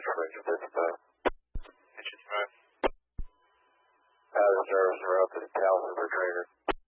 Bridge at this time. Engine 5. Service, we're up to the Towson Refrigerator.